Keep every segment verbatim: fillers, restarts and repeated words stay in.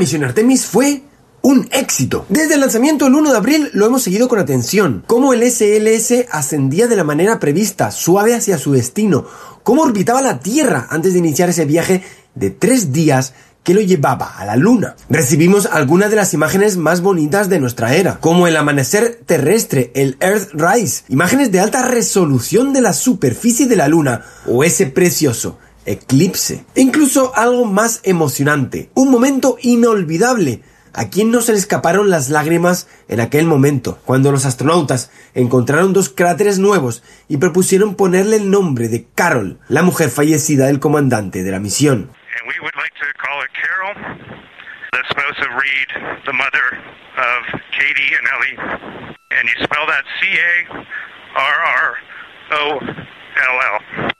misión Artemis fue un éxito. Desde el lanzamiento el uno de abril lo hemos seguido con atención. Cómo el S L S ascendía de la manera prevista, suave hacia su destino. Cómo orbitaba la Tierra antes de iniciar ese viaje de tres días que lo llevaba a la Luna. Recibimos algunas de las imágenes más bonitas de nuestra era, como el amanecer terrestre, el Earthrise, imágenes de alta resolución de la superficie de la Luna, o ese precioso eclipse. E incluso algo más emocionante, un momento inolvidable. ¿A quién no se le escaparon las lágrimas en aquel momento, cuando los astronautas encontraron dos cráteres nuevos y propusieron ponerle el nombre de Carol, la mujer fallecida del comandante de la misión? And we would like to call it Carol. That's supposed to read the mother of Katie and Ellie. And you spell that C A R R O L L.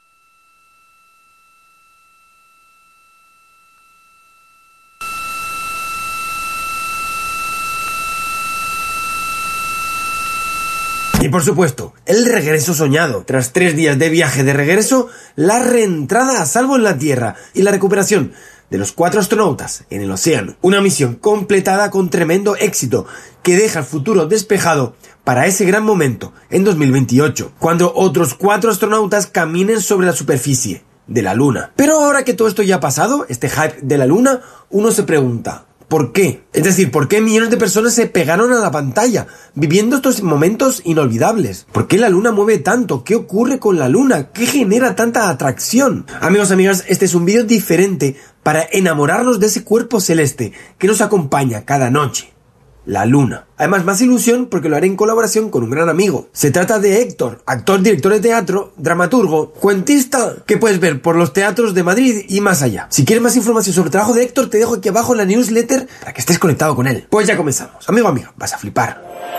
Y por supuesto, el regreso soñado. Tras tres días de viaje de regreso, la reentrada a salvo en la Tierra y la recuperación de los cuatro astronautas en el océano. Una misión completada con tremendo éxito que deja el futuro despejado para ese gran momento en dos mil veintiocho, cuando otros cuatro astronautas caminen sobre la superficie de la Luna. Pero ahora que todo esto ya ha pasado, este hype de la Luna, uno se pregunta: ¿por qué? Es decir, ¿por qué millones de personas se pegaron a la pantalla viviendo estos momentos inolvidables? ¿Por qué la Luna mueve tanto? ¿Qué ocurre con la Luna? ¿Qué genera tanta atracción? Amigos, amigas, este es un vídeo diferente para enamorarnos de ese cuerpo celeste que nos acompaña cada noche. La Luna. Además, más ilusión porque lo haré en colaboración con un gran amigo. Se trata de Héctor, actor, director de teatro, dramaturgo, cuentista, que puedes ver por los teatros de Madrid y más allá. Si quieres más información sobre el trabajo de Héctor, te dejo aquí abajo en la newsletter para que estés conectado con él. Pues ya comenzamos. Amigo, amiga, vas a flipar.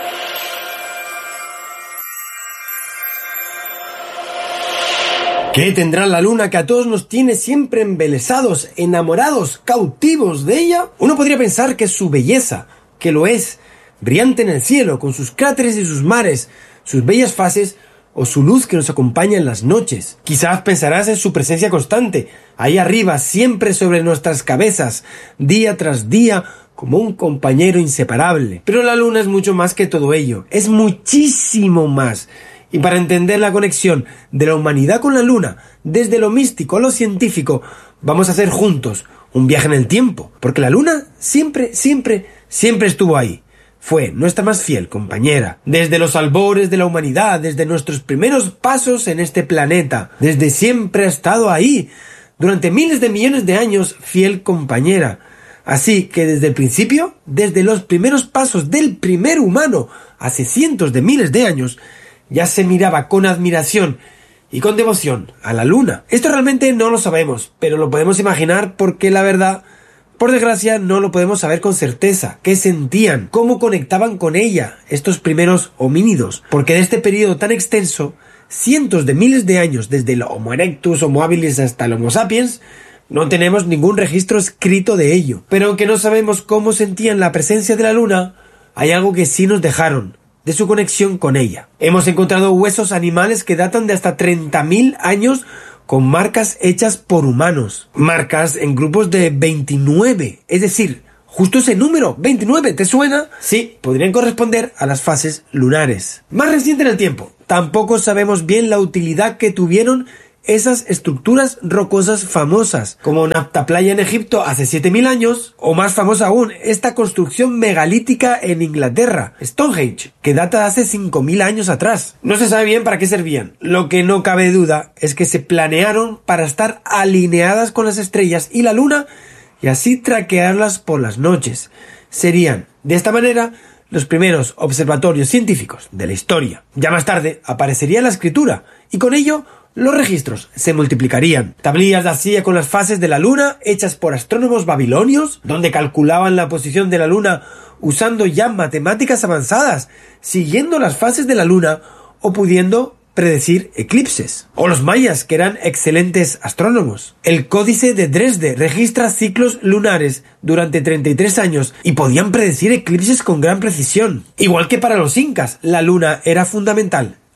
¿Qué tendrá la Luna que a todos nos tiene siempre embelesados, enamorados, cautivos de ella? Uno podría pensar que es su belleza, que lo es, brillante en el cielo, con sus cráteres y sus mares, sus bellas fases, o su luz que nos acompaña en las noches. Quizás pensarás en su presencia constante, ahí arriba, siempre sobre nuestras cabezas, día tras día, como un compañero inseparable. Pero la Luna es mucho más que todo ello, es muchísimo más. Y para entender la conexión de la humanidad con la Luna, desde lo místico a lo científico, vamos a hacer juntos un viaje en el tiempo, porque la Luna siempre, siempre, siempre estuvo ahí. Fue nuestra más fiel compañera. Desde los albores de la humanidad, desde nuestros primeros pasos en este planeta, desde siempre ha estado ahí. Durante miles de millones de años, fiel compañera. Así que desde el principio, desde los primeros pasos del primer humano, hace cientos de miles de años, ya se miraba con admiración y con devoción a la Luna. Esto realmente no lo sabemos, pero lo podemos imaginar porque la verdad, por desgracia, no lo podemos saber con certeza. ¿Qué sentían? ¿Cómo conectaban con ella estos primeros homínidos? Porque de este periodo tan extenso, cientos de miles de años, desde el Homo erectus, Homo habilis hasta el Homo sapiens, no tenemos ningún registro escrito de ello. Pero aunque no sabemos cómo sentían la presencia de la Luna, hay algo que sí nos dejaron de su conexión con ella. Hemos encontrado huesos animales que datan de hasta treinta mil años con marcas hechas por humanos. Marcas en grupos de veintinueve, es decir, justo ese número, veintinueve, ¿te suena? Sí, podrían corresponder a las fases lunares. Más reciente en el tiempo, tampoco sabemos bien la utilidad que tuvieron esas estructuras rocosas famosas, como Napta Playa en Egipto hace siete mil años, o más famosa aún, esta construcción megalítica en Inglaterra, Stonehenge, que data de hace cinco mil años atrás. No se sabe bien para qué servían. Lo que no cabe duda es que se planearon para estar alineadas con las estrellas y la Luna y así traquearlas por las noches. Serían, de esta manera, los primeros observatorios científicos de la historia. Ya más tarde aparecería la escritura y con ello los registros se multiplicarían. Tablillas de arcilla con las fases de la Luna, hechas por astrónomos babilonios, donde calculaban la posición de la Luna usando ya matemáticas avanzadas, siguiendo las fases de la Luna o pudiendo predecir eclipses. O los mayas, que eran excelentes astrónomos. El Códice de Dresde registra ciclos lunares durante treinta y tres años y podían predecir eclipses con gran precisión. Igual que para los incas, la Luna era fundamental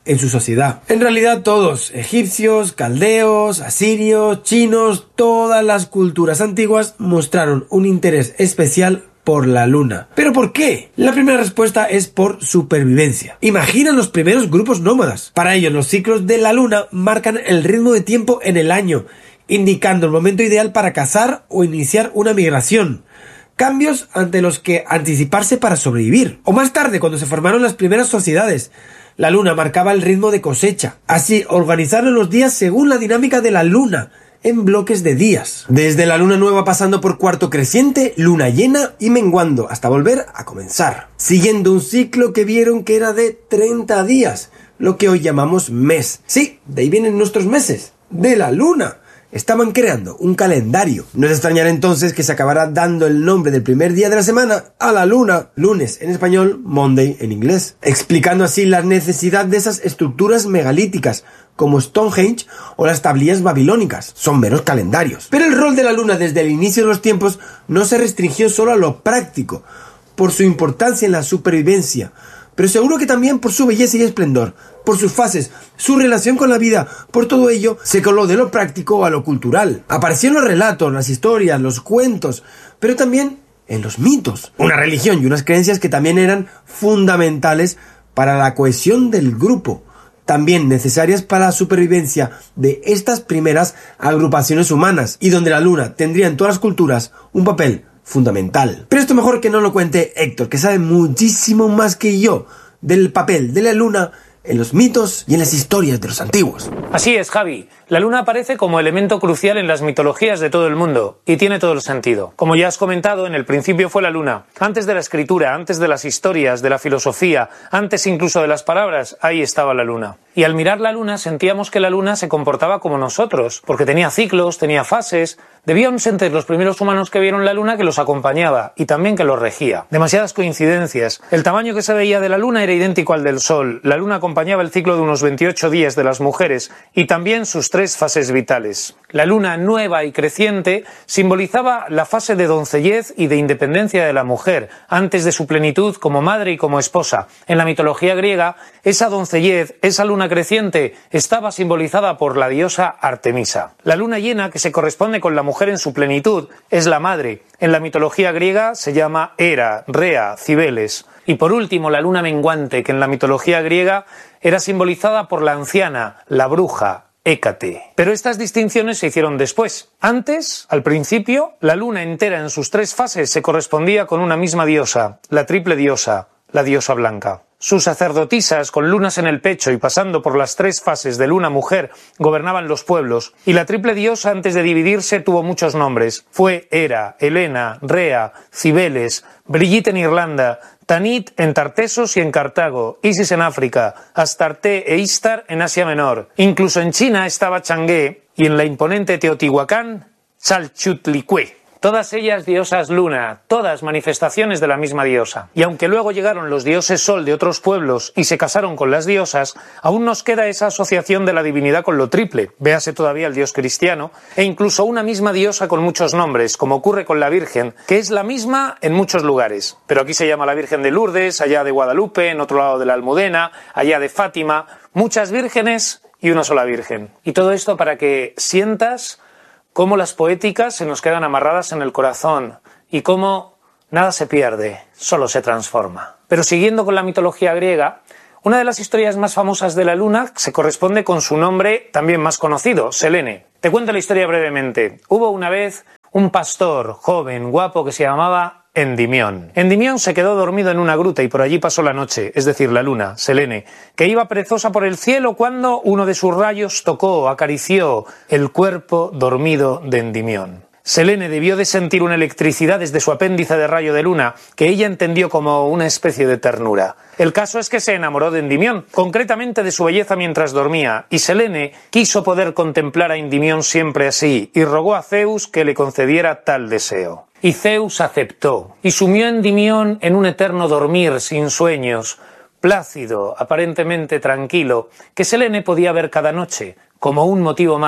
en su sociedad. En realidad todos, egipcios, caldeos, asirios, chinos, todas las culturas antiguas mostraron un interés especial por la luna. ¿Pero por qué? La primera respuesta es por supervivencia. Imagina los primeros grupos nómadas. Para ellos los ciclos de la luna marcan el ritmo de tiempo en el año, indicando el momento ideal para cazar o iniciar una migración. Cambios ante los que anticiparse para sobrevivir. O más tarde, cuando se formaron las primeras sociedades, la luna marcaba el ritmo de cosecha. Así organizaron los días según la dinámica de la luna, en bloques de días. Desde la luna nueva pasando por cuarto creciente, luna llena y menguando, hasta volver a comenzar. Siguiendo un ciclo que vieron que era de treinta días, lo que hoy llamamos mes. Sí, de ahí vienen nuestros meses, de la luna. Estaban creando un calendario. No es extrañar entonces que se acabara dando el nombre del primer día de la semana a la luna, lunes en español, Monday en inglés, explicando así la necesidad de esas estructuras megalíticas como Stonehenge o las tablillas babilónicas. Son meros calendarios. Pero el rol de la luna desde el inicio de los tiempos no se restringió solo a lo práctico, por su importancia en la supervivencia, pero seguro que también por su belleza y esplendor, por sus fases, su relación con la vida. Por todo ello, se coló de lo práctico a lo cultural. Apareció en los relatos, las historias, los cuentos, pero también en los mitos. Una religión y unas creencias que también eran fundamentales para la cohesión del grupo, también necesarias para la supervivencia de estas primeras agrupaciones humanas, y donde la luna tendría en todas las culturas un papel fundamental. Pero esto mejor que no lo cuente Héctor, que sabe muchísimo más que yo del papel de la luna en los mitos y en las historias de los antiguos. Así es, Javi. La luna aparece como elemento crucial en las mitologías de todo el mundo, y tiene todo el sentido. Como ya has comentado, en el principio fue la luna. Antes de la escritura, antes de las historias, de la filosofía, antes incluso de las palabras, ahí estaba la luna. Y al mirar la luna sentíamos que la luna se comportaba como nosotros, porque tenía ciclos, tenía fases. Debían sentir los primeros humanos que vieron la luna que los acompañaba y también que los regía. Demasiadas coincidencias. El tamaño que se veía de la luna era idéntico al del sol. La luna acompañaba el ciclo de unos veintiocho días de las mujeres y también sus tres fases vitales. La luna nueva y creciente simbolizaba la fase de doncellez y de independencia de la mujer, antes de su plenitud como madre y como esposa. En la mitología griega, esa doncellez, esa luna creciente, estaba simbolizada por la diosa Artemisa. La luna llena, que se corresponde con la mujer en su plenitud, es la madre. En la mitología griega se llama Hera, Rea, Cibeles. Y por último, la luna menguante, que en la mitología griega era simbolizada por la anciana, la bruja, Hécate. Pero estas distinciones se hicieron después. Antes, al principio, la luna entera en sus tres fases se correspondía con una misma diosa, la triple diosa, la diosa blanca. Sus sacerdotisas, con lunas en el pecho y pasando por las tres fases de luna-mujer, gobernaban los pueblos, y la triple diosa, antes de dividirse, tuvo muchos nombres. Fue Hera, Helena, Rea, Cibeles, Brigitte en Irlanda, Tanit en Tartesos y en Cartago, Isis en África, Astarte e Istar en Asia Menor. Incluso en China estaba Chang'e y en la imponente Teotihuacán, Chalchutlicue. Todas ellas diosas luna, todas manifestaciones de la misma diosa. Y aunque luego llegaron los dioses sol de otros pueblos y se casaron con las diosas, aún nos queda esa asociación de la divinidad con lo triple, véase todavía el dios cristiano, e incluso una misma diosa con muchos nombres, como ocurre con la Virgen, que es la misma en muchos lugares. Pero aquí se llama la Virgen de Lourdes, allá de Guadalupe, en otro lado de la Almudena, allá de Fátima, muchas vírgenes y una sola virgen. Y todo esto para que sientas cómo las poéticas se nos quedan amarradas en el corazón y cómo nada se pierde, solo se transforma. Pero siguiendo con la mitología griega, una de las historias más famosas de la luna se corresponde con su nombre también más conocido, Selene. Te cuento la historia brevemente. Hubo una vez un pastor joven, guapo, que se llamaba Endimión. Endimión se quedó dormido en una gruta y por allí pasó la noche, es decir, la luna, Selene, que iba perezosa por el cielo cuando uno de sus rayos tocó, acarició el cuerpo dormido de Endimión. Selene debió de sentir una electricidad desde su apéndice de rayo de luna que ella entendió como una especie de ternura. El caso es que se enamoró de Endimión, concretamente de su belleza mientras dormía, y Selene quiso poder contemplar a Endimión siempre así y rogó a Zeus que le concediera tal deseo. Y Zeus aceptó, y sumió a Endimión en un eterno dormir sin sueños, plácido, aparentemente tranquilo, que Selene podía ver cada noche, como un motivo más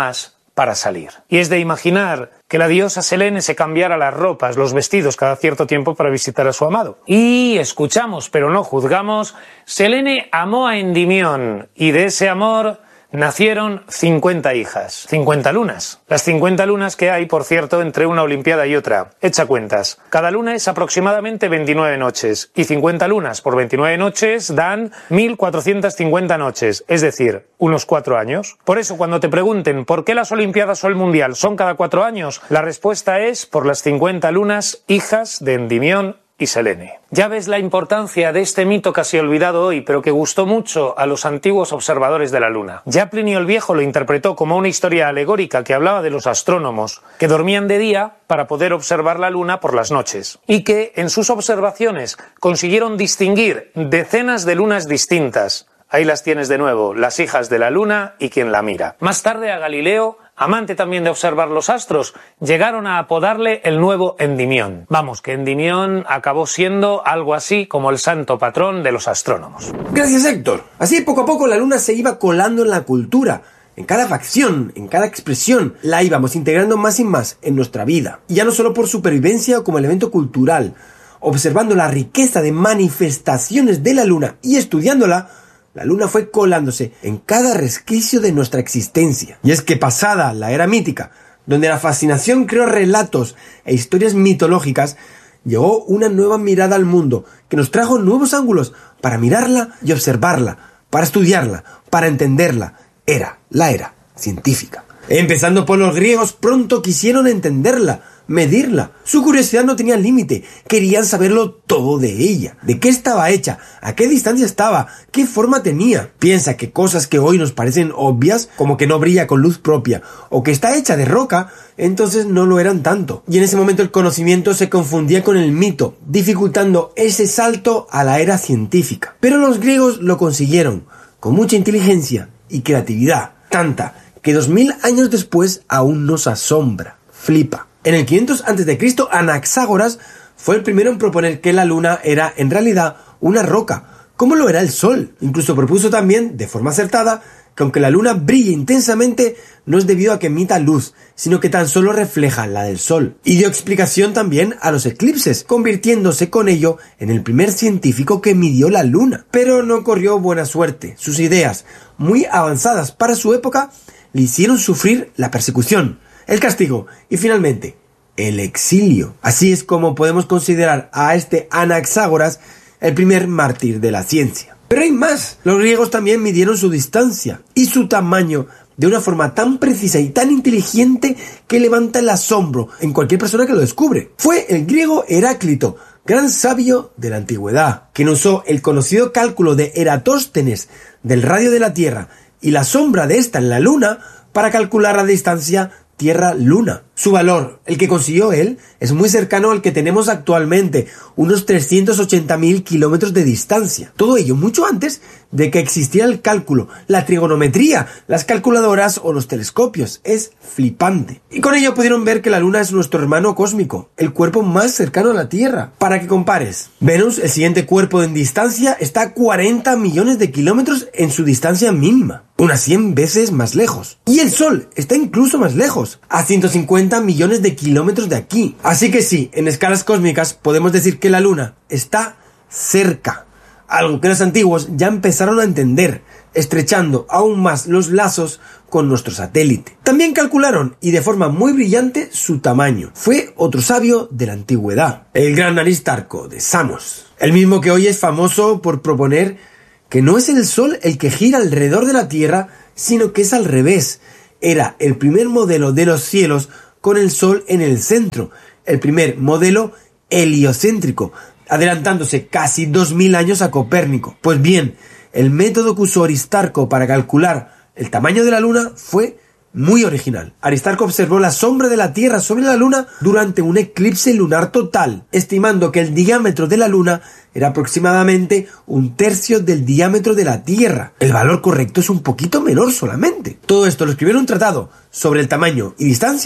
para salir. Y es de imaginar que la diosa Selene se cambiara las ropas, los vestidos cada cierto tiempo para visitar a su amado. Y escuchamos, pero no juzgamos, Selene amó a Endimión y de ese amor nacieron cincuenta hijas, cincuenta lunas. Las cincuenta lunas que hay, por cierto, entre una olimpiada y otra. Echa cuentas. Cada luna es aproximadamente veintinueve noches. Y cincuenta lunas por veintinueve noches dan mil cuatrocientas cincuenta noches. Es decir, unos cuatro años. Por eso, cuando te pregunten ¿por qué las olimpiadas o el mundial son cada cuatro años? La respuesta es por las cincuenta lunas hijas de Endimión y Selene. Ya ves la importancia de este mito casi olvidado hoy, pero que gustó mucho a los antiguos observadores de la luna. Ya Plinio el Viejo lo interpretó como una historia alegórica que hablaba de los astrónomos, que dormían de día para poder observar la luna por las noches, y que en sus observaciones consiguieron distinguir decenas de lunas distintas. Ahí las tienes de nuevo, las hijas de la luna y quien la mira. Más tarde a Galileo, amante también de observar los astros, llegaron a apodarle el nuevo Endimión. Vamos, que Endimión acabó siendo algo así como el santo patrón de los astrónomos. Gracias, Héctor. Así poco a poco la luna se iba colando en la cultura. En cada facción, en cada expresión, la íbamos integrando más y más en nuestra vida. Y ya no solo por supervivencia o como elemento cultural. Observando la riqueza de manifestaciones de la luna y estudiándola, la luna fue colándose en cada resquicio de nuestra existencia. Y es que pasada la era mítica, donde la fascinación creó relatos e historias mitológicas, llegó una nueva mirada al mundo que nos trajo nuevos ángulos para mirarla y observarla, para estudiarla, para entenderla. Era la era científica. Empezando por los griegos, pronto quisieron entenderla, medirla. Su curiosidad no tenía límite, querían saberlo todo de ella. ¿De qué estaba hecha? ¿A qué distancia estaba? ¿Qué forma tenía? Piensa que cosas que hoy nos parecen obvias, como que no brilla con luz propia, o que está hecha de roca, entonces no lo eran tanto. Y en ese momento el conocimiento se confundía con el mito, dificultando ese salto a la era científica. Pero los griegos lo consiguieron, con mucha inteligencia y creatividad, tanta que dos mil años después aún nos asombra. Flipa. En el quinientos antes de Cristo, Anaxágoras fue el primero en proponer que la luna era en realidad una roca, como lo era el sol. Incluso propuso también, de forma acertada, que aunque la luna brille intensamente, no es debido a que emita luz, sino que tan solo refleja la del sol. Y dio explicación también a los eclipses, convirtiéndose con ello en el primer científico que midió la luna. Pero no corrió buena suerte. Sus ideas, muy avanzadas para su época, le hicieron sufrir la persecución, el castigo y finalmente el exilio. Así es como podemos considerar a este Anaxágoras el primer mártir de la ciencia. Pero hay más. Los griegos también midieron su distancia y su tamaño de una forma tan precisa y tan inteligente que levanta el asombro en cualquier persona que lo descubre. Fue el griego Heráclito, gran sabio de la antigüedad, quien usó el conocido cálculo de Eratóstenes del radio de la Tierra y la sombra de esta en la luna para calcular la distancia Tierra-Luna. Su valor, el que consiguió él, es muy cercano al que tenemos actualmente, unos trescientos ochenta mil kilómetros de distancia. Todo ello mucho antes de que existiera el cálculo, la trigonometría, las calculadoras o los telescopios. Es flipante. Y con ello pudieron ver que la Luna es nuestro hermano cósmico, el cuerpo más cercano a la Tierra. Para que compares, Venus, el siguiente cuerpo en distancia, está a cuarenta millones de kilómetros en su distancia mínima, unas cien veces más lejos. Y el Sol está incluso más lejos, a ciento cincuenta millones de kilómetros de aquí. Así que sí, en escalas cósmicas podemos decir que la Luna está cerca, algo que los antiguos ya empezaron a entender, estrechando aún más los lazos con nuestro satélite. También calcularon, y de forma muy brillante, su tamaño. Fue otro sabio de la antigüedad, el gran Aristarco de Samos, el mismo que hoy es famoso por proponer que no es el Sol el que gira alrededor de la Tierra, sino que es al revés. Era el primer modelo de los cielos con el Sol en el centro, el primer modelo heliocéntrico, adelantándose casi dos mil años a Copérnico. Pues bien, el método que usó Aristarco para calcular el tamaño de la Luna fue muy original. Aristarco observó la sombra de la Tierra sobre la Luna durante un eclipse lunar total, estimando que el diámetro de la Luna era aproximadamente un tercio del diámetro de la Tierra. El valor correcto es un poquito menor solamente. Todo esto lo escribió en un tratado sobre el tamaño y distancia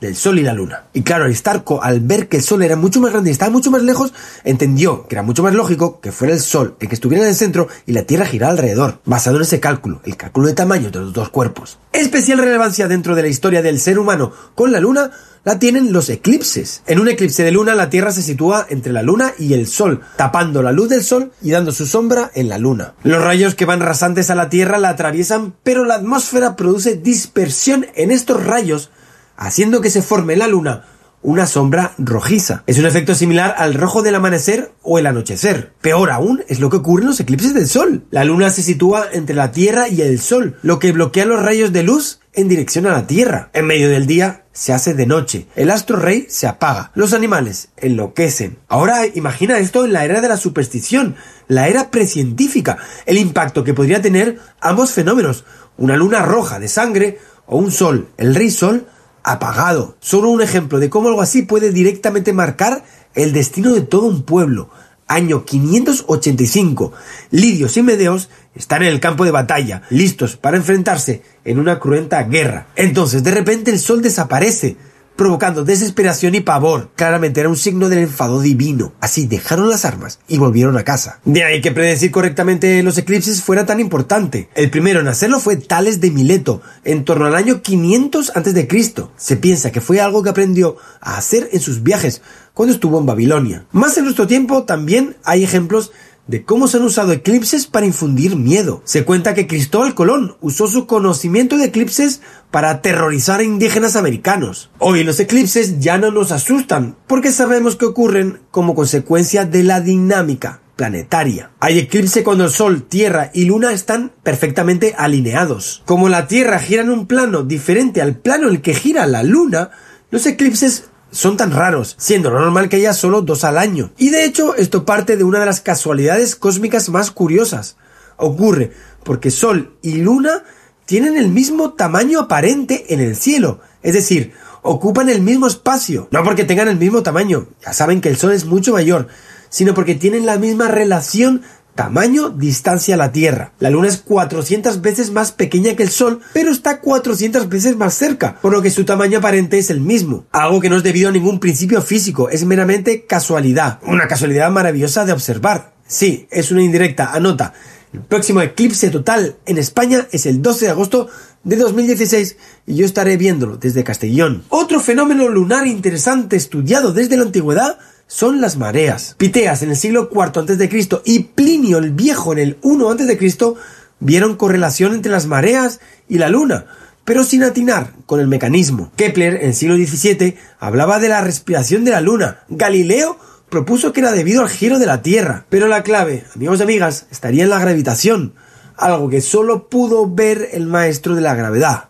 del Sol y la Luna. Y claro, Aristarco, al ver que el Sol era mucho más grande y estaba mucho más lejos, entendió que era mucho más lógico que fuera el Sol el que estuviera en el centro y la Tierra girara alrededor, basado en ese cálculo, el cálculo de tamaño de los dos cuerpos. Especial relevancia dentro de la historia del ser humano con la Luna la tienen los eclipses. En un eclipse de luna, la Tierra se sitúa entre la Luna y el Sol, tapando la luz del Sol y dando su sombra en la Luna. Los rayos que van rasantes a la Tierra la atraviesan, pero la atmósfera produce dispersión en estos rayos, haciendo que se forme en la Luna una sombra rojiza. Es un efecto similar al rojo del amanecer o el anochecer. Peor aún es lo que ocurre en los eclipses del Sol. La Luna se sitúa entre la Tierra y el Sol, lo que bloquea los rayos de luz en dirección a la Tierra. En medio del día se hace de noche. El astro rey se apaga. Los animales enloquecen. Ahora imagina esto en la era de la superstición, la era precientífica, el impacto que podría tener ambos fenómenos, una luna roja de sangre o un sol, el rey sol, apagado. Solo un ejemplo de cómo algo así puede directamente marcar el destino de todo un pueblo. Año quinientos ochenta y cinco. Lidios y medeos están en el campo de batalla, listos para enfrentarse en una cruenta guerra. Entonces, de repente, el sol desaparece, provocando desesperación y pavor. Claramente era un signo del enfado divino. Así dejaron las armas y volvieron a casa. De ahí que predecir correctamente los eclipses fuera tan importante. El primero en hacerlo fue Tales de Mileto, en torno al año quinientos antes de Cristo. Se piensa que fue algo que aprendió a hacer en sus viajes cuando estuvo en Babilonia. Más en nuestro tiempo también hay ejemplos de cómo se han usado eclipses para infundir miedo. Se cuenta que Cristóbal Colón usó su conocimiento de eclipses para aterrorizar a indígenas americanos. Hoy los eclipses ya no nos asustan, porque sabemos que ocurren como consecuencia de la dinámica planetaria. Hay eclipse cuando el Sol, Tierra y Luna están perfectamente alineados. Como la Tierra gira en un plano diferente al plano en el que gira la Luna, los eclipses son tan raros, siendo lo normal que haya solo dos al año. Y de hecho, esto parte de una de las casualidades cósmicas más curiosas. Ocurre porque Sol y Luna tienen el mismo tamaño aparente en el cielo, es decir, ocupan el mismo espacio, no porque tengan el mismo tamaño, ya saben que el Sol es mucho mayor, sino porque tienen la misma relación tamaño, distancia a la Tierra. La Luna es cuatrocientas veces más pequeña que el Sol, pero está cuatrocientas veces más cerca, por lo que su tamaño aparente es el mismo. Algo que no es debido a ningún principio físico, es meramente casualidad. Una casualidad maravillosa de observar. Sí, es una indirecta, anota. El próximo eclipse total en España es el doce de agosto de dos mil dieciséis y yo estaré viéndolo desde Castellón. Otro fenómeno lunar interesante estudiado desde la antigüedad son las mareas. Piteas en el siglo cuarto antes de Cristo y Plinio el Viejo en el primero antes de Cristo vieron correlación entre las mareas y la luna, pero sin atinar con el mecanismo. Kepler en el siglo diecisiete hablaba de la respiración de la luna. Galileo propuso que era debido al giro de la Tierra. Pero la clave, amigos y amigas, estaría en la gravitación, algo que solo pudo ver el maestro de la gravedad,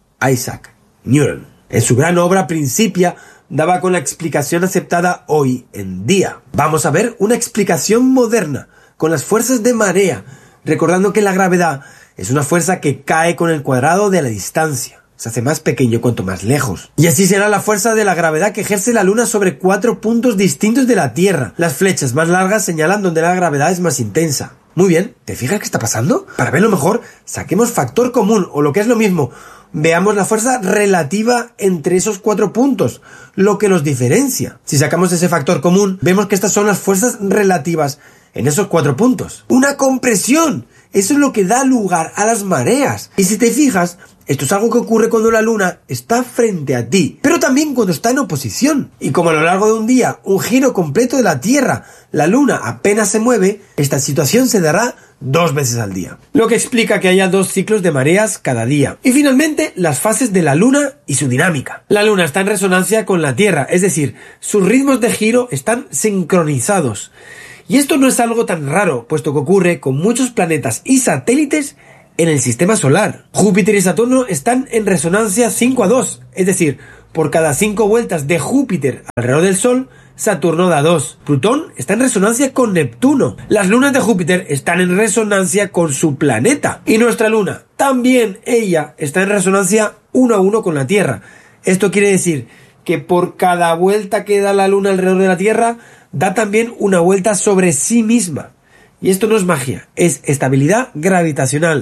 Isaac Newton. En su gran obra Principia daba con la explicación aceptada hoy en día. Vamos a ver una explicación moderna con las fuerzas de marea, recordando que la gravedad es una fuerza que cae con el cuadrado de la distancia. Se hace más pequeño cuanto más lejos. Y así será la fuerza de la gravedad que ejerce la Luna sobre cuatro puntos distintos de la Tierra. Las flechas más largas señalan donde la gravedad es más intensa. Muy bien, ¿te fijas qué está pasando? Para verlo mejor, saquemos factor común, o lo que es lo mismo, veamos la fuerza relativa entre esos cuatro puntos, lo que los diferencia. Si sacamos ese factor común, vemos que estas son las fuerzas relativas en esos cuatro puntos. ¡Una compresión! Eso es lo que da lugar a las mareas. Y si te fijas, esto es algo que ocurre cuando la Luna está frente a ti, pero también cuando está en oposición. Y como a lo largo de un día, un giro completo de la Tierra, la Luna apenas se mueve, esta situación se dará dos veces al día, lo que explica que haya dos ciclos de mareas cada día. Y finalmente, las fases de la Luna y su dinámica. La Luna está en resonancia con la Tierra, es decir, sus ritmos de giro están sincronizados. Y esto no es algo tan raro, puesto que ocurre con muchos planetas y satélites en el sistema solar. Júpiter y Saturno están en resonancia cinco a dos, es decir, por cada cinco vueltas de Júpiter alrededor del Sol, Saturno da dos. Plutón está en resonancia con Neptuno. Las lunas de Júpiter están en resonancia con su planeta. Y nuestra luna, también ella, está en resonancia uno a uno con la Tierra. Esto quiere decir que por cada vuelta que da la luna alrededor de la Tierra, da también una vuelta sobre sí misma. Y esto no es magia, es estabilidad gravitacional,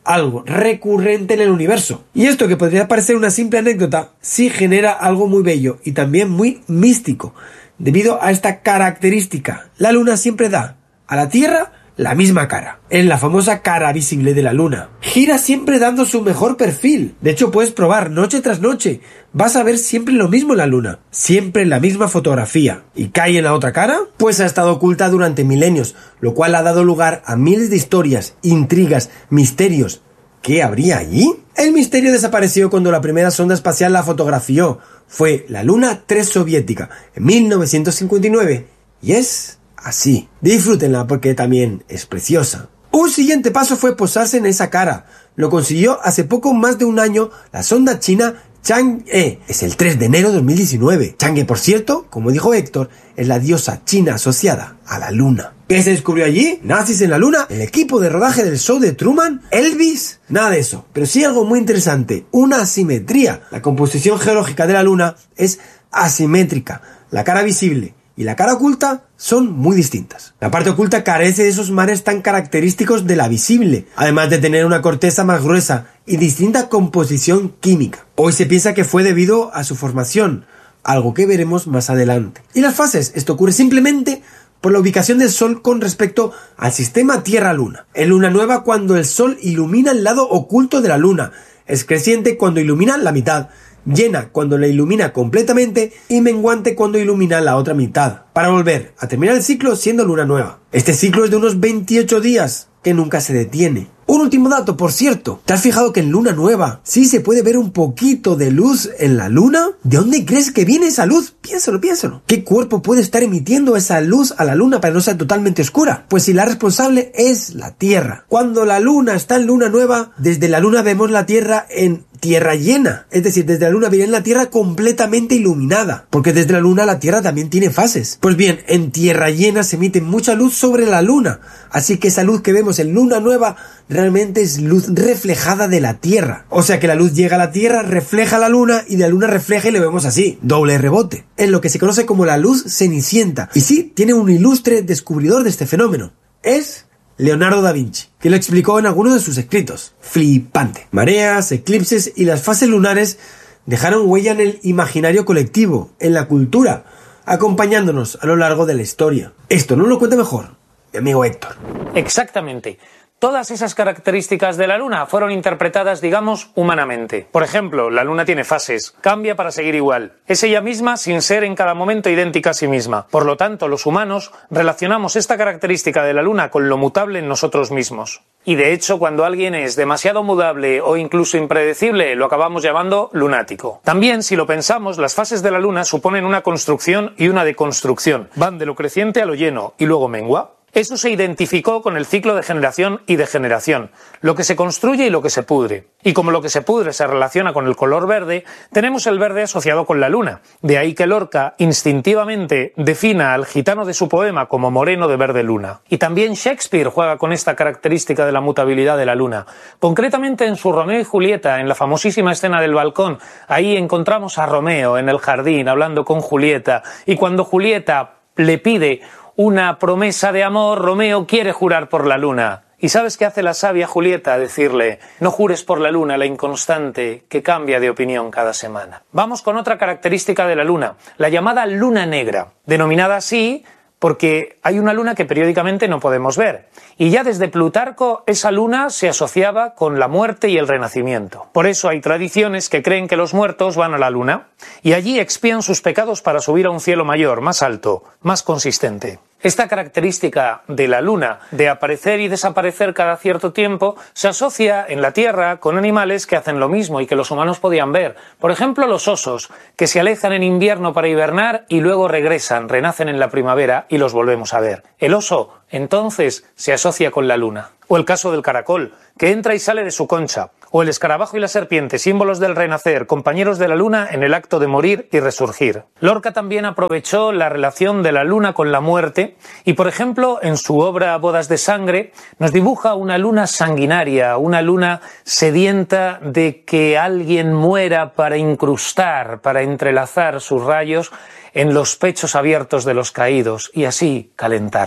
algo recurrente en el universo. Y esto, que podría parecer una simple anécdota, sí genera algo muy bello y también muy místico, debido a esta característica. La luna siempre da a la Tierra la misma cara. Es la famosa cara visible de la luna. Gira siempre dando su mejor perfil. De hecho, puedes probar noche tras noche. Vas a ver siempre lo mismo en la luna. Siempre la misma fotografía. ¿Y cae en la otra cara? Pues ha estado oculta durante milenios, lo cual ha dado lugar a miles de historias, intrigas, misterios. ¿Qué habría allí? El misterio desapareció cuando la primera sonda espacial la fotografió. Fue la Luna tres soviética en mil novecientos cincuenta y nueve. Y es así. Disfrútenla porque también es preciosa. Un siguiente paso fue posarse en esa cara. Lo consiguió hace poco más de un año la sonda china Chang'e. Es el tres de enero de dos mil diecinueve. Chang'e, por cierto, como dijo Héctor, es la diosa china asociada a la luna. ¿Qué se descubrió allí? ¿Nazis en la luna? ¿El equipo de rodaje del show de Truman? ¿Elvis? Nada de eso. Pero sí algo muy interesante. Una asimetría. La composición geológica de la luna es asimétrica. La cara visible y la cara oculta son muy distintas. La parte oculta carece de esos mares tan característicos de la visible, además de tener una corteza más gruesa y distinta composición química. Hoy se piensa que fue debido a su formación, algo que veremos más adelante. ¿Y las fases? Esto ocurre simplemente por la ubicación del Sol con respecto al sistema Tierra-Luna. En luna nueva, cuando el Sol ilumina el lado oculto de la Luna, es creciente cuando ilumina la mitad, llena cuando la ilumina completamente y menguante cuando ilumina la otra mitad, para volver a terminar el ciclo siendo luna nueva. Este ciclo es de unos veintiocho días, que nunca se detiene. Un último dato, por cierto. ¿Te has fijado que en luna nueva sí se puede ver un poquito de luz en la luna? ¿De dónde crees que viene esa luz? Piénsalo, piénsalo. ¿Qué cuerpo puede estar emitiendo esa luz a la luna para no ser totalmente oscura? Pues si la responsable es la Tierra. Cuando la luna está en luna nueva, desde la luna vemos la Tierra en tierra llena. Es decir, desde la luna viene la Tierra completamente iluminada. Porque desde la luna la Tierra también tiene fases. Pues bien, en tierra llena se emite mucha luz sobre la luna. Así que esa luz que vemos en luna nueva realmente es luz reflejada de la Tierra. O sea que la luz llega a la Tierra, refleja la luna y de la luna refleja y le vemos así. Doble rebote. Es lo que se conoce como la luz cenicienta. Y sí, tiene un ilustre descubridor de este fenómeno. Es Leonardo da Vinci, que lo explicó en algunos de sus escritos. Flipante. Mareas, eclipses y las fases lunares dejaron huella en el imaginario colectivo, en la cultura, acompañándonos a lo largo de la historia. Esto no lo cuenta mejor mi amigo Héctor. Exactamente. Todas esas características de la Luna fueron interpretadas, digamos, humanamente. Por ejemplo, la Luna tiene fases, cambia para seguir igual. Es ella misma sin ser en cada momento idéntica a sí misma. Por lo tanto, los humanos relacionamos esta característica de la Luna con lo mutable en nosotros mismos. Y de hecho, cuando alguien es demasiado mudable o incluso impredecible, lo acabamos llamando lunático. También, si lo pensamos, las fases de la Luna suponen una construcción y una deconstrucción. Van de lo creciente a lo lleno y luego mengua. Eso se identificó con el ciclo de generación y degeneración, lo que se construye y lo que se pudre. Y como lo que se pudre se relaciona con el color verde, tenemos el verde asociado con la luna. De ahí que Lorca instintivamente defina al gitano de su poema como moreno de verde luna. Y también Shakespeare juega con esta característica de la mutabilidad de la luna. Concretamente en su Romeo y Julieta, en la famosísima escena del balcón, ahí encontramos a Romeo en el jardín hablando con Julieta, y cuando Julieta le pide una promesa de amor, Romeo quiere jurar por la luna. ¿Y sabes qué hace la sabia Julieta? Decirle, no jures por la luna, la inconstante, que cambia de opinión cada semana. Vamos con otra característica de la luna, la llamada luna negra, denominada así porque hay una luna que periódicamente no podemos ver. Y ya desde Plutarco esa luna se asociaba con la muerte y el renacimiento. Por eso hay tradiciones que creen que los muertos van a la luna y allí expían sus pecados para subir a un cielo mayor, más alto, más consistente. Esta característica de la luna, de aparecer y desaparecer cada cierto tiempo, se asocia en la Tierra con animales que hacen lo mismo y que los humanos podían ver. Por ejemplo, los osos, que se alejan en invierno para hibernar y luego regresan, renacen en la primavera y los volvemos a ver. El oso, entonces, se asocia con la luna. O el caso del caracol, que entra y sale de su concha. O el escarabajo y la serpiente, símbolos del renacer, compañeros de la luna en el acto de morir y resurgir. Lorca también aprovechó la relación de la luna con la muerte y, por ejemplo, en su obra Bodas de sangre, nos dibuja una luna sanguinaria, una luna sedienta de que alguien muera para incrustar, para entrelazar sus rayos en los pechos abiertos de los caídos y así calentarse.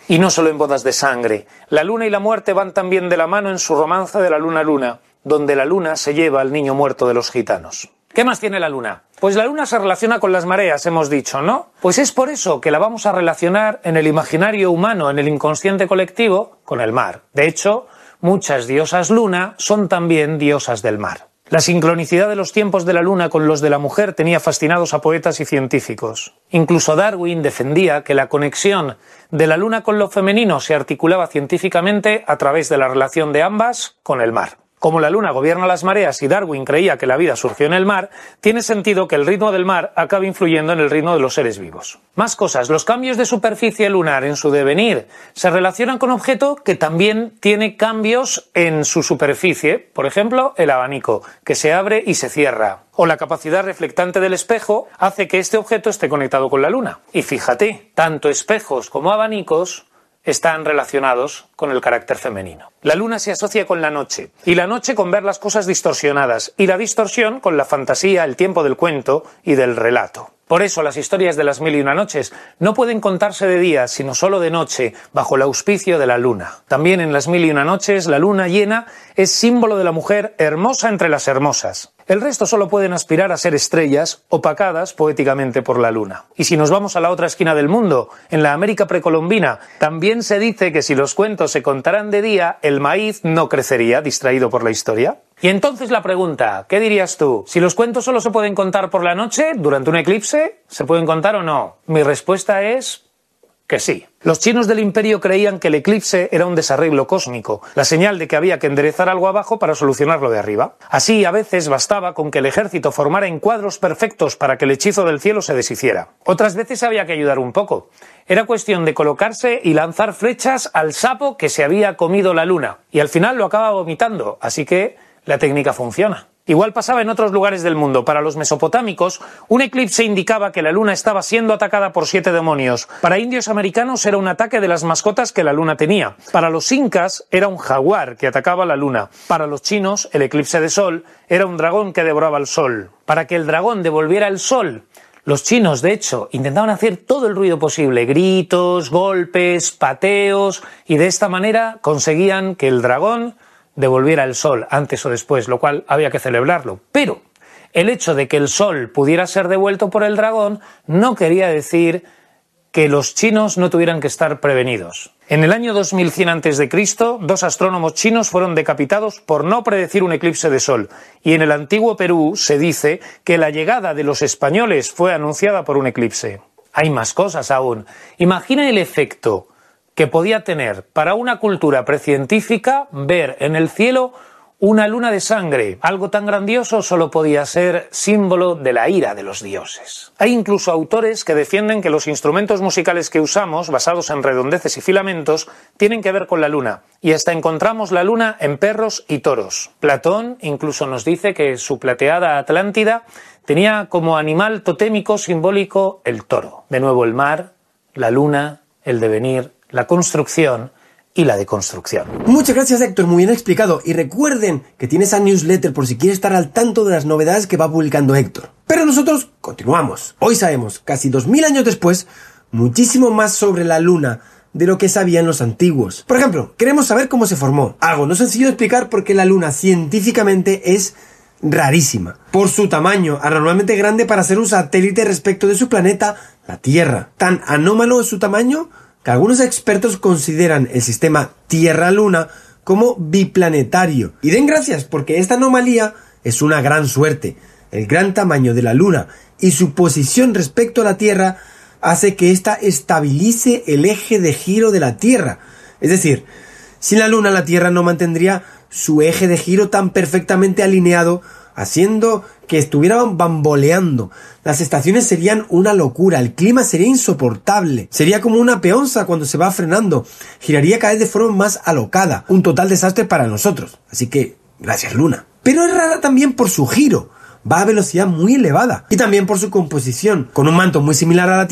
Y no solo en bodas de sangre. La luna y la muerte van también de la mano en su romance de la luna-luna, donde la luna se lleva al niño muerto de los gitanos. ¿Qué más tiene la luna? Pues la luna se relaciona con las mareas, hemos dicho, ¿no? Pues es por eso que la vamos a relacionar en el imaginario humano, en el inconsciente colectivo, con el mar. De hecho, muchas diosas luna son también diosas del mar. La sincronicidad de los tiempos de la luna con los de la mujer tenía fascinados a poetas y científicos. Incluso Darwin defendía que la conexión de la luna con lo femenino se articulaba científicamente a través de la relación de ambas con el mar. Como la luna gobierna las mareas y Darwin creía que la vida surgió en el mar, tiene sentido que el ritmo del mar acabe influyendo en el ritmo de los seres vivos. Más cosas, los cambios de superficie lunar en su devenir se relacionan con objeto que también tiene cambios en su superficie, por ejemplo, el abanico, que se abre y se cierra. O la capacidad reflectante del espejo hace que este objeto esté conectado con la luna. Y fíjate, tanto espejos como abanicos están relacionados con el carácter femenino. La luna se asocia con la noche, y la noche con ver las cosas distorsionadas, y la distorsión con la fantasía, el tiempo del cuento y del relato. Por eso las historias de las mil y una noches no pueden contarse de día, sino solo de noche, bajo el auspicio de la luna. También en las mil y una noches, la luna llena es símbolo de la mujer hermosa entre las hermosas. El resto solo pueden aspirar a ser estrellas, opacadas poéticamente por la luna. Y si nos vamos a la otra esquina del mundo, en la América precolombina, también se dice que si los cuentos se contaran de día, el maíz no crecería, distraído por la historia. Y entonces la pregunta, ¿qué dirías tú? ¿Si los cuentos solo se pueden contar por la noche, durante un eclipse, se pueden contar o no? Mi respuesta es que sí. Los chinos del imperio creían que el eclipse era un desarreglo cósmico, la señal de que había que enderezar algo abajo para solucionarlo de arriba. Así, a veces bastaba con que el ejército formara encuadros perfectos para que el hechizo del cielo se deshiciera. Otras veces había que ayudar un poco. Era cuestión de colocarse y lanzar flechas al sapo que se había comido la luna. Y al final lo acaba vomitando, así que la técnica funciona. Igual pasaba en otros lugares del mundo. Para los mesopotámicos, un eclipse indicaba que la luna estaba siendo atacada por siete demonios. Para indios americanos era un ataque de las mascotas que la luna tenía. Para los incas era un jaguar que atacaba la luna. Para los chinos, el eclipse de sol era un dragón que devoraba el sol. Para que el dragón devolviera el sol, los chinos, de hecho, intentaban hacer todo el ruido posible, gritos, golpes, pateos, y de esta manera conseguían que el dragón devolviera el sol antes o después, lo cual había que celebrarlo. Pero el hecho de que el sol pudiera ser devuelto por el dragón no quería decir que los chinos no tuvieran que estar prevenidos. En el año dos mil cien antes de Cristo, dos astrónomos chinos fueron decapitados por no predecir un eclipse de sol. Y en el antiguo Perú se dice que la llegada de los españoles fue anunciada por un eclipse. Hay más cosas aún. Imagina el efecto que podía tener para una cultura precientífica ver en el cielo una luna de sangre. Algo tan grandioso solo podía ser símbolo de la ira de los dioses. Hay incluso autores que defienden que los instrumentos musicales que usamos, basados en redondeces y filamentos, tienen que ver con la luna. Y hasta encontramos la luna en perros y toros. Platón incluso nos dice que su plateada Atlántida tenía como animal totémico simbólico el toro. De nuevo el mar, la luna, el devenir, la construcción y la deconstrucción. Muchas gracias, Héctor, muy bien explicado. Y recuerden que tiene esa newsletter por si quieres estar al tanto de las novedades que va publicando Héctor. Pero nosotros continuamos. Hoy sabemos, casi dos mil años después, muchísimo más sobre la luna de lo que sabían los antiguos. Por ejemplo, queremos saber cómo se formó. Algo no sencillo de explicar porque la luna científicamente es rarísima. Por su tamaño, anormalmente grande para ser un satélite respecto de su planeta, la Tierra. Tan anómalo es su tamaño que algunos expertos consideran el sistema Tierra-Luna como biplanetario. Y den gracias porque esta anomalía es una gran suerte. El gran tamaño de la Luna y su posición respecto a la Tierra hace que ésta estabilice el eje de giro de la Tierra. Es decir, sin la Luna la Tierra no mantendría su eje de giro tan perfectamente alineado, haciendo que estuvieran bamboleando. Las estaciones serían una locura, el clima sería insoportable, sería como una peonza cuando se va frenando, giraría cada vez de forma más alocada, un total desastre para nosotros. Así que, gracias Luna. Pero es rara también por su giro, va a velocidad muy elevada, y también por su composición, con un manto muy similar a la Tierra,